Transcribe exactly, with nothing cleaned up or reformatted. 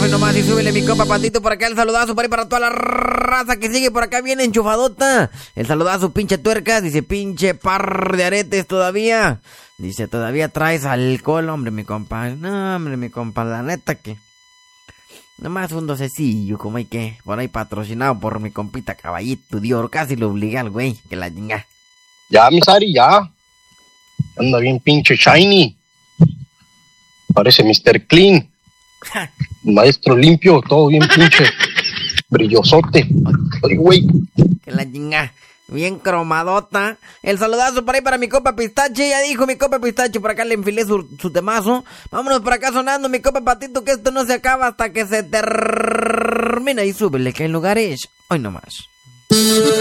Hoy nomás y súbele mi copa Patito por acá. El saludazo por ahí para toda la raza que sigue por acá bien enchufadota. El saludazo pinche tuercas. Dice pinche par de aretes todavía. Dice todavía traes alcohol, hombre mi compa. No hombre mi compa, la neta que nomás un docecillo como hay que. Por ahí patrocinado por mi compita Caballito Dior. Casi lo obligué al güey que la chinga. Ya mi Sari, ya. Anda bien pinche shiny. Parece mister Clean. Maestro limpio, todo bien pinche brillosote. Ay, güey. Que la chinga. Bien cromadota. El saludazo por ahí para mi copa Pistache. Ya dijo mi copa Pistache. Por acá le enfilé su, su temazo. Vámonos por acá sonando mi copa Patito. Que esto no se acaba hasta que se termina. Y súbele que el lugar es hoy nomás.